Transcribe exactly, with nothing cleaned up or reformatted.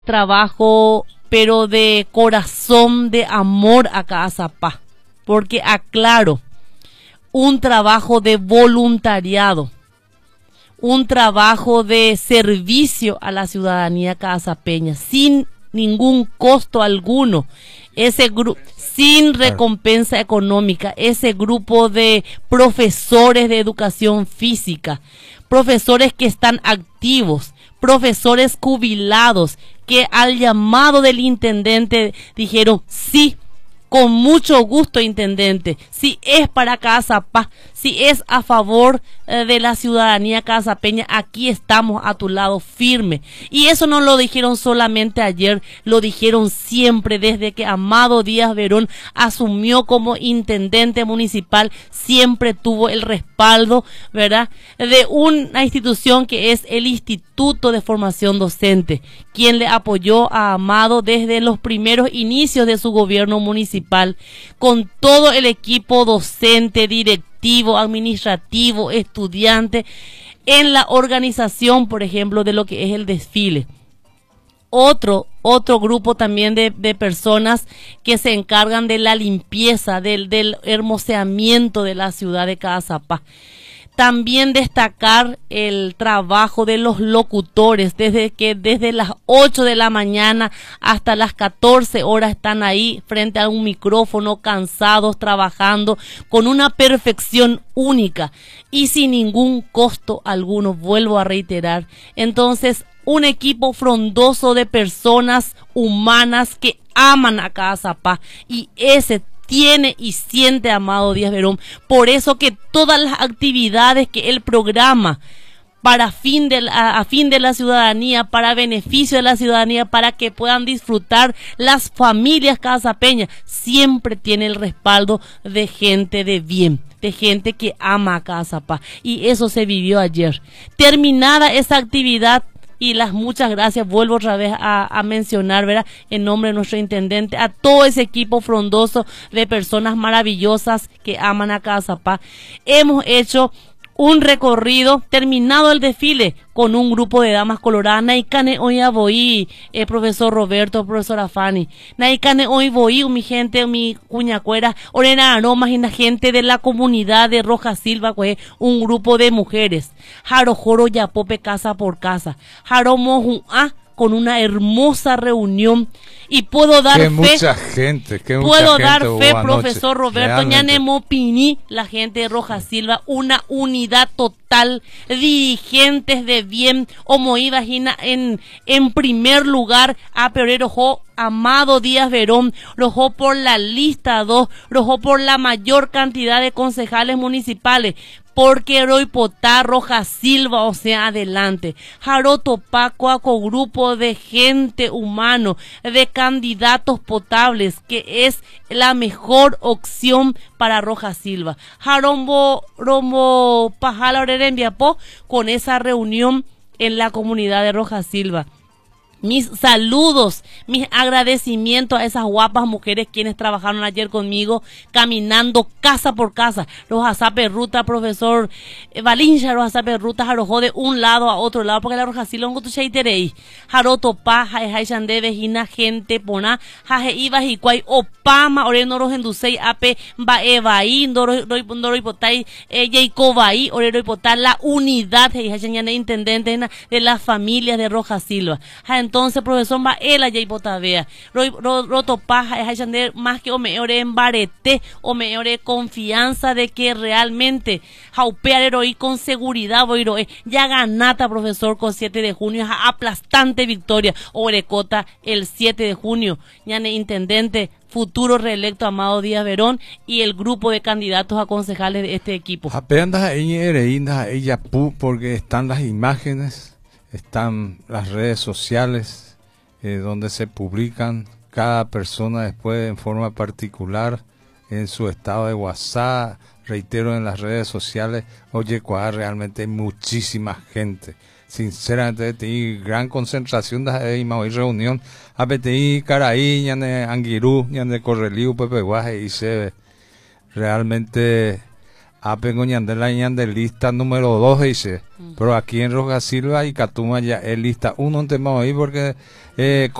trabajo, pero de corazón, de amor a Caazapá, porque aclaro, un trabajo de voluntariado, un trabajo de servicio a la ciudadanía caazapeña, sin ningún costo alguno, ese grupo, sin recompensa económica, ese grupo de profesores de educación física, profesores que están activos, profesores jubilados, que al llamado del intendente dijeron sí, con mucho gusto, intendente, si es para Caazapá, si es a favor eh, de la ciudadanía caazapeña, aquí estamos a tu lado firme. Y eso no lo dijeron solamente ayer, lo dijeron siempre desde que Amado Díaz Verón asumió como intendente municipal, siempre tuvo el respaldo, ¿verdad?, de una institución que es el Instituto de Formación Docente, quien le apoyó a Amado desde los primeros inicios de su gobierno municipal, con todo el equipo docente, directivo, administrativo, estudiante, en la organización, por ejemplo, de lo que es el desfile. Otro, otro grupo también de, de personas que se encargan de la limpieza, del, del hermoseamiento de la ciudad de Caazapá. También destacar el trabajo de los locutores, desde que desde las ocho de la mañana hasta las catorce horas están ahí frente a un micrófono, cansados, trabajando con una perfección única y sin ningún costo alguno, vuelvo a reiterar. Entonces, un equipo frondoso de personas humanas que aman a Caazapá, y ese tiene y siente Amado Díaz Verón. Por eso que todas las actividades que él programa para fin de la, a fin de la ciudadanía, para beneficio de la ciudadanía, para que puedan disfrutar las familias caazapeñas, siempre tiene el respaldo de gente de bien, de gente que ama a Caazapá, y eso se vivió ayer. Terminada esa actividad, y las muchas gracias, vuelvo otra vez a, a mencionar, ¿verdad?, en nombre de nuestro intendente, a todo ese equipo frondoso de personas maravillosas que aman a Caazapá. Hemos hecho un recorrido, terminado el desfile, con un grupo de damas coloradas. Naikane hoy voy, eh, profesor Roberto, profesora Fanny. Naikane hoy voy, mi gente, mi cuñacuera, orena aromas y la gente de la comunidad de Roja Silva, pues, un grupo de mujeres. Jaro joro yapope casa por casa. Jaro moju a con una hermosa reunión, y puedo dar qué fe, mucha gente, qué puedo mucha dar gente fe, hubo profesor anoche, Roberto, ñanemo pini, la gente de Roja Silva, una unidad total, dirigentes de bien, como iba en, en primer lugar a Peorero Jo, Amado Díaz Verón, rojó por la lista dos, rojó por la mayor cantidad de concejales municipales, porque Roipotá, Roja Silva, o sea, adelante. Jaroto Paco, con grupo de gente humano, de candidatos potables, que es la mejor opción para Roja Silva. Jarombo, Rombo, Pajala, Orerembiapó, con esa reunión en la comunidad de Roja Silva. Mis saludos, mis agradecimientos a esas guapas mujeres quienes trabajaron ayer conmigo, caminando casa por casa. Los azape ruta, profesor Valincha, los azape ruta, jarojó de un lado a otro lado, porque la Roja Silva no tu cheiterei. Jaroto pa, jai jai chande, vejina gente pona, jaje iba jicuay, opama, ore noro hendusei, ape, ba evaí, ndoro hipotay, yeiko vaí, ore hipotay, la unidad, jai jai chande, intendente de las familias de Roja Silva. Entonces, profesor, va él allá y botavea. Roto paja, es más que o me ore en barete, o me ore confianza de que realmente jaupear y con seguridad voy a ya ganata, profesor, con siete de junio, aplastante victoria, orecota el siete de junio, ya intendente, futuro reelecto Amado Díaz Verón y el grupo de candidatos a concejales de este equipo. Apenas ella porque están las imágenes. Están las redes sociales eh, donde se publican cada persona después en forma particular en su estado de WhatsApp, reitero, en las redes sociales. Oye, cuál realmente hay muchísima gente. Sinceramente, hay gran concentración de hoy reunión. A P Caraí, ñane Anguirú, ñane Correliu, Pepe Guaje y se realmente Apengo ñandela ñande lista número dos dice. Mm. Pero aquí en Roja Silva y Catuma ya es lista uno, un tema ahí porque eh,